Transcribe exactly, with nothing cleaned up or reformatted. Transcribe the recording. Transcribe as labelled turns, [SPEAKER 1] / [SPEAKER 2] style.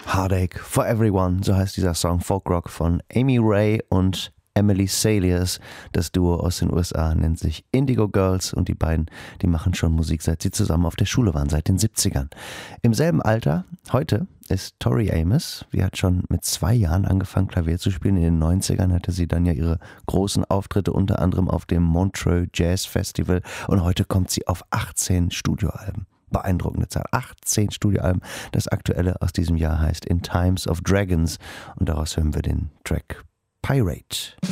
[SPEAKER 1] Heartache for Everyone, so heißt dieser Song, Folkrock von Amy Ray und Emily Saliers. Das Duo aus den U S A nennt sich Indigo Girls und die beiden, die machen schon Musik, seit sie zusammen auf der Schule waren, seit den siebzigern. Im selben Alter, heute, ist Tori Amos. Sie hat schon mit zwei Jahren angefangen, Klavier zu spielen. In den neunzigern hatte sie dann ja ihre großen Auftritte, unter anderem auf dem Montreux Jazz Festival, und heute kommt sie auf achtzehn Studioalben. Beeindruckende Zahl. achtzehn Studioalben. Das aktuelle aus diesem Jahr heißt In Times of Dragons und daraus hören wir den Track Pirate.